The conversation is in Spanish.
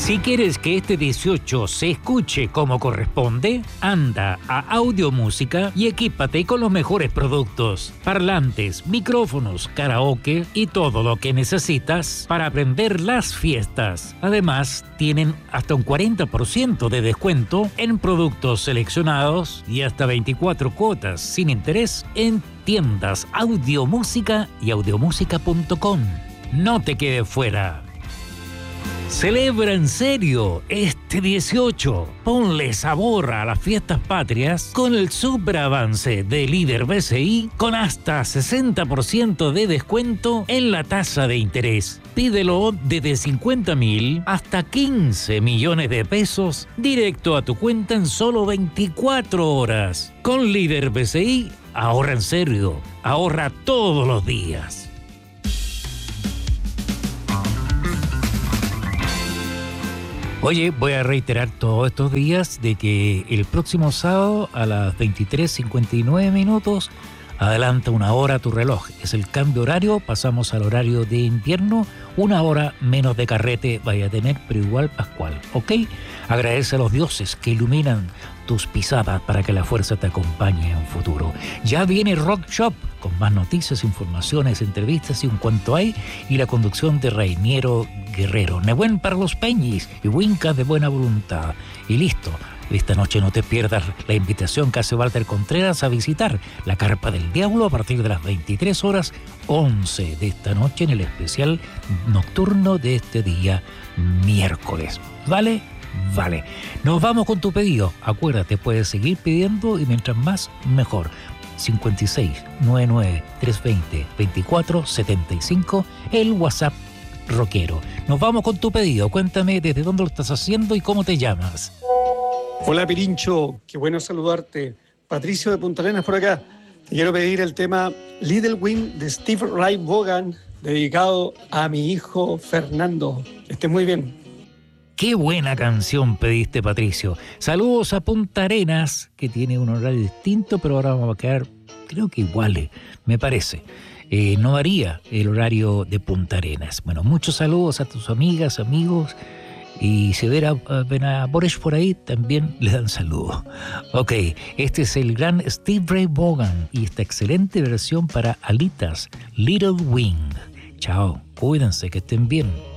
Si quieres que este 18 se escuche como corresponde, anda a Audio Música y equípate con los mejores productos, parlantes, micrófonos, karaoke y todo lo que necesitas para aprender las fiestas. Además, tienen hasta un 40% de descuento en productos seleccionados y hasta 24 cuotas sin interés en tiendas Audio Música y audiomusica.com. No te quedes fuera. Celebra en serio este 18. Ponle sabor a las fiestas patrias con el super avance de Líder BCI con hasta 60% de descuento en la tasa de interés. Pídelo desde 50.000 hasta 15 millones de pesos directo a tu cuenta en solo 24 horas. Con Líder BCI, ahorra en serio. Ahorra todos los días. Oye, voy a reiterar todos estos días de que el próximo sábado a las 23:59 adelanta una hora tu reloj. Es el cambio horario, pasamos al horario de invierno, una hora menos de carrete vaya a tener, pero igual pascual, ¿ok? Agradece a los dioses que iluminan tus pisadas para que la fuerza te acompañe en un futuro. Ya viene Rock Shop con más noticias, informaciones, entrevistas y un cuanto hay, y la conducción de Rainiero Guerrero. Nebuen para los peñis y wincas de buena voluntad. Y listo. Esta noche no te pierdas la invitación que hace Walter Contreras a visitar la Carpa del Diablo a partir de las 23:11 de esta noche en el especial nocturno de este día miércoles. ¿Vale? Vale. Nos vamos con tu pedido. Acuérdate, puedes seguir pidiendo y mientras más, mejor. 56 99 320 24 75, el WhatsApp rockero. Nos vamos con tu pedido. Cuéntame desde dónde lo estás haciendo y cómo te llamas. Hola Pirincho, qué bueno saludarte. Patricio de Punta Arenas por acá. Te quiero pedir el tema Little Wing de Steve Ray Vaughan, dedicado a mi hijo Fernando. Que estés muy bien. Qué buena canción pediste, Patricio. Saludos a Punta Arenas, que tiene un horario distinto, pero ahora vamos a quedar, creo que iguales, me parece. No varía el horario de Punta Arenas. Bueno, muchos saludos a tus amigas, amigos. Y si ven a Boris por ahí, también le dan saludos. Ok, este es el gran Steve Ray Vaughan y esta excelente versión para Alitas, Little Wing. Chao, cuídense, que estén bien.